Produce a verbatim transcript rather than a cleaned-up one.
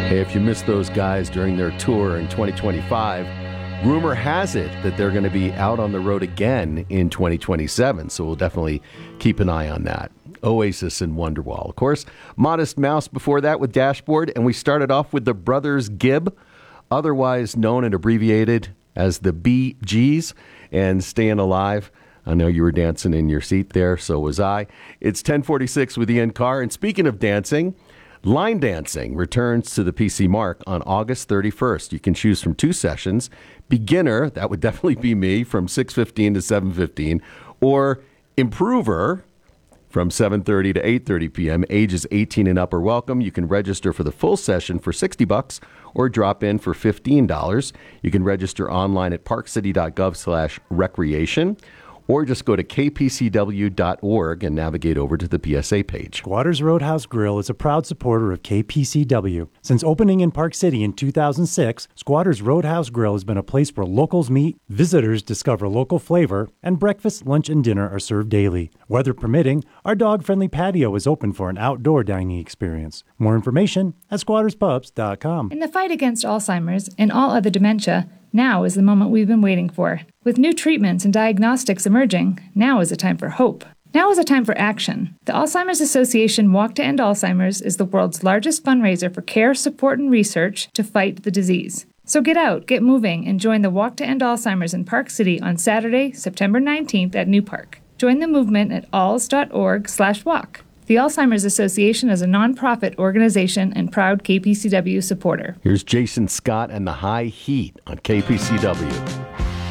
Hey, if you missed those guys during their tour in twenty twenty-five, rumor has it that they're going to be out on the road again in twenty twenty-seven, so we'll definitely keep an eye on that. Oasis and Wonderwall. Of course, Modest Mouse before that with Dashboard, and we started off with the Brothers Gibb, otherwise known and abbreviated as the B Gs, and Staying Alive. I know you were dancing in your seat there, so was I. It's ten forty-six with Ian Carr, and speaking of dancing, line dancing returns to the P C Mark on August thirty-first. You can choose from two sessions. Beginner, that would definitely be me, from six fifteen to seven fifteen, or Improver, from seven thirty to eight thirty p.m. Ages eighteen and up are welcome. You can register for the full session for sixty bucks or drop in for fifteen dollars. You can register online at parkcity.gov slash recreation. Or just go to k p c w dot org and navigate over to the P S A page. Squatters Roadhouse Grill is a proud supporter of K P C W. Since opening in Park City in two thousand six, Squatters Roadhouse Grill has been a place where locals meet, visitors discover local flavor, and breakfast, lunch, and dinner are served daily. Weather permitting, our dog-friendly patio is open for an outdoor dining experience. More information at squatters pubs dot com. In the fight against Alzheimer's and all other dementia, now is the moment we've been waiting for. With new treatments and diagnostics emerging, now is a time for hope. Now is a time for action. The Alzheimer's Association Walk to End Alzheimer's is the world's largest fundraiser for care, support, and research to fight the disease. So get out, get moving, and join the Walk to End Alzheimer's in Park City on Saturday, September nineteenth at New Park. Join the movement at alz dot org slash walk. The Alzheimer's Association is a nonprofit organization and proud K P C W supporter. Here's Jason Scott and the High Heat on K P C W.